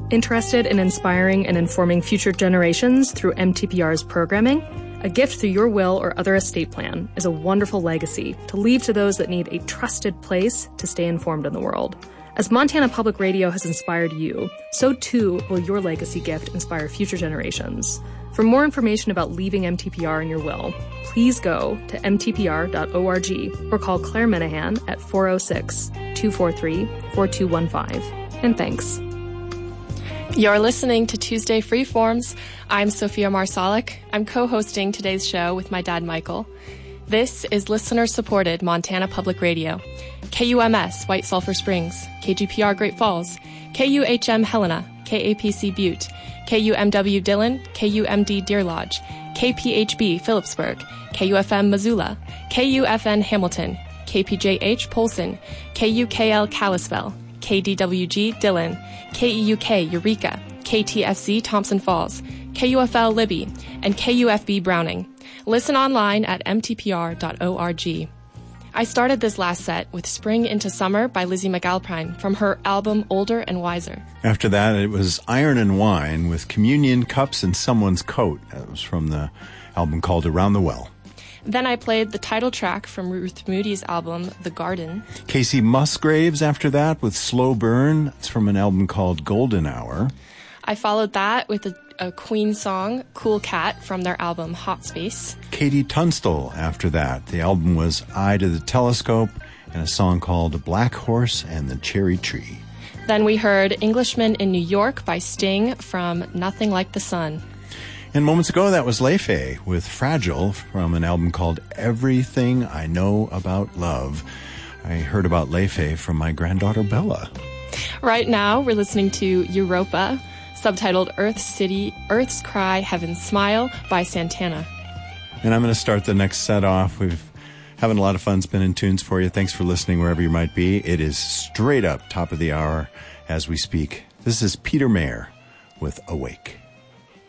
Interested in inspiring and informing future generations through MTPR's programming? A gift through your will or other estate plan is a wonderful legacy to leave to those that need a trusted place to stay informed in the world. As Montana Public Radio has inspired you, so too will your legacy gift inspire future generations. For more information about leaving MTPR in your will, please go to mtpr.org or call Claire Menahan at 406-243-4215. And thanks. You're listening to Tuesday Freeforms. I'm Sophia Marsalic. I'm co-hosting today's show with my dad, Michael. This is listener-supported Montana Public Radio. KUMS, White Sulphur Springs. KGPR, Great Falls. KUHM, Helena. KAPC, Butte. KUMW, Dillon. KUMD, Deer Lodge. KPHB, Phillipsburg. KUFM, Missoula. KUFN, Hamilton. KPJH, Polson. KUKL, Kalispell. KDWG, Dillon. KEUK, Eureka. KTFC, Thompson Falls. KUFL, Libby. And KUFB, Browning. Listen online at mtpr.org. I started this last set with Spring into Summer by Lizzie McAlpine from her album Older and Wiser. After that, it was Iron and Wine with Communion Cups and Someone's Coat. That was from the album called Around the Well. Then I played the title track from Ruth Moody's album, The Garden. Casey Musgraves after that with Slow Burn. It's from an album called Golden Hour. I followed that with a Queen song, Cool Cat, from their album Hot Space. Katie Tunstall after that. The album was Eye to the Telescope and a song called Black Horse and the Cherry Tree. Then we heard Englishman in New York by Sting from Nothing Like the Sun. And moments ago, that was Leifei with Fragile from an album called Everything I Know About Love. I heard about Leifei from my granddaughter Bella. Right now, we're listening to Europa, subtitled Earth City, Earth's Cry, Heaven's Smile by Santana. And I'm going to start the next set off. We've having a lot of fun spinning tunes for you. Thanks for listening wherever you might be. It is straight up top of the hour as we speak. This is Peter Mayer with Awake.